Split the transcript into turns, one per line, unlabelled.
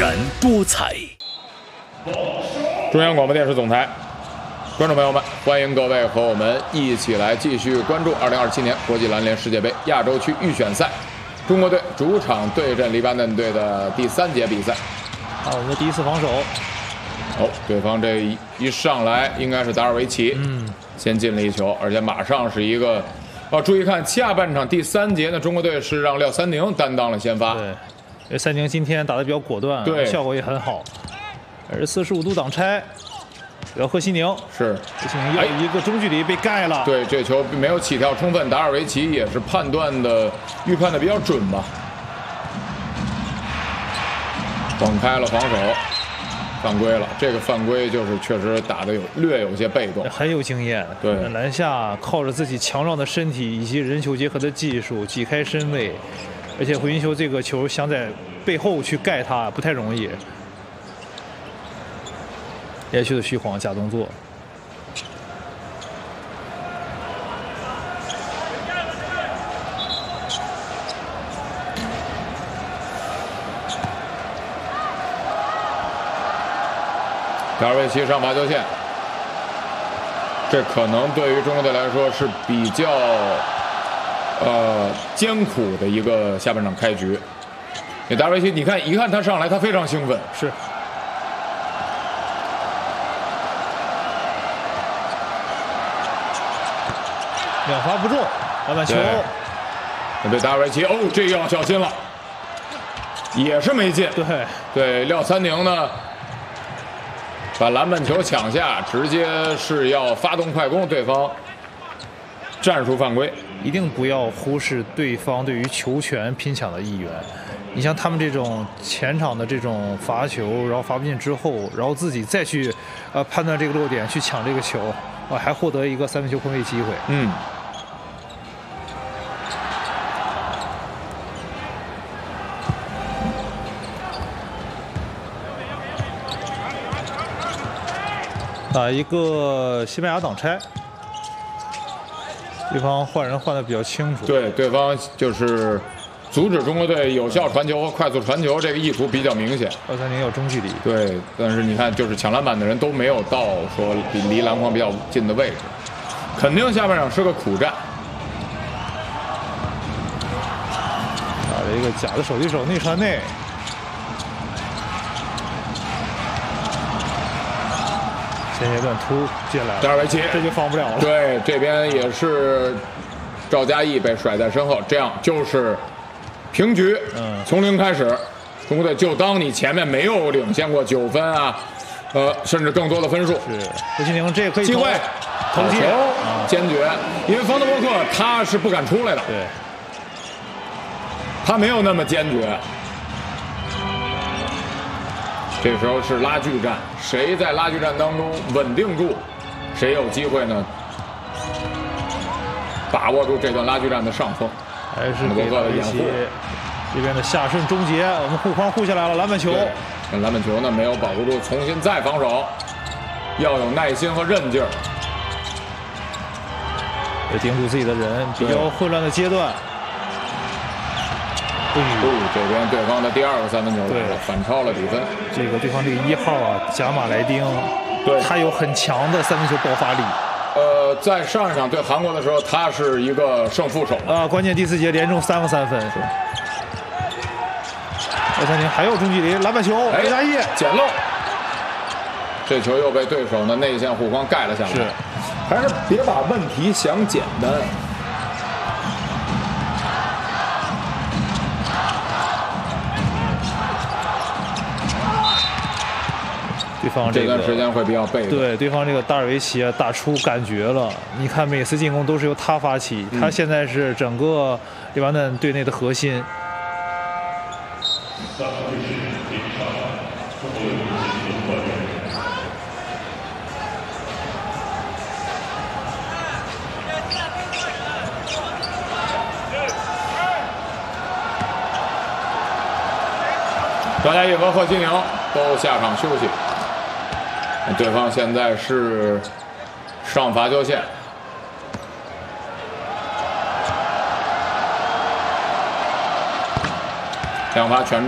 然多彩。
中央广播电视总台，观众朋友们，欢迎各位和我们一起来继续关注2027年国际篮联世界杯亚洲区预选赛，中国队主场对阵黎巴嫩队的第3节比赛。
好，我们的第一次防守。
对方这一上来应该是达尔维奇，先进了一球，而且马上是一个，注意看下半场第3节呢，中国队是让廖三宁担当了先发。
对，因为三宁今天打得比较果断，
对，
效果也很好。而45度挡拆，然后贺西宁
是，
贺西宁有一个中距离被盖了。
对，这球没有起跳充分，达尔维奇也是预判的比较准吧，晃开了防守。犯规了，这个犯规就是确实打得略有些被动，
很有经验。
对，
篮下靠着自己强壮的身体以及人球结合的技术挤开身位，而且回云球这个球想在背后去盖它不太容易。连续的虚晃假动作。
达尔维奇上罚球线，这可能对于中国队来说是比较艰苦的一个下半场开局。达尔维奇，你看一看他上来，他非常兴奋，
是两罚不中，篮板球。
被达尔维奇，这要小心了，也是没进。对，廖三宁呢？把篮板球抢下，直接是要发动快攻，对方战术犯规。
一定不要忽视对方对于球权拼抢的意愿。你像他们这种前场的这种罚球，然后罚不进之后，然后自己再去判断这个落点去抢这个球，还获得一个3分球空位机会。打一个西班牙挡拆，对方换人换的比较清楚。
对，对方就是阻止中国队有效传球和快速传球，这个意图比较明显。
廖三宁要中距离。
对，但是你看，就是抢篮板的人都没有到说离篮筐比较近的位置，肯定下半场是个苦战。
打了一个假的手递手内传内。前阶段突进来了，
达尔维奇
这就放不了了。
对，这边也是赵嘉译被甩在身后，这样就是平局。从0开始，中国队就当你前面没有领先过9分啊，甚至更多的分数。
是，贺西宁这个可以
机会，投球坚决，因为方德伯克他是不敢出来的，
对，
他没有那么坚决。这时候是拉锯战，谁在拉锯战当中稳定住，谁有机会呢？把握住这段拉锯战的上风。
还是给了一些这边的下顺终结，我们护框护下来了，篮板球。
篮板球呢没有保护住，重新再防守，要有耐心和韧劲儿。
也盯住自己的人，比较混乱的阶段。
这边对方的第2个3分球来了，反超了比分。
这个对方这个1号啊，贾马莱丁，
对，
他有很强的3分球爆发力。
在上一场对韩国的时候，他是一个胜负手
关键第4节连中3个3分。廖三宁还有中距离篮板球，赵嘉译
捡漏，这球又被对手的内线护框盖了下来。还是别把问题想简单。
对方
这段时间会比较被动。
对，对方这个达尔维奇打出感觉了。你看每次进攻都是由他发起，他现在是整个黎巴嫩队内的核心。
赵嘉译和贺西宁都下场休息。对方现在是上罚球线，两罚全中。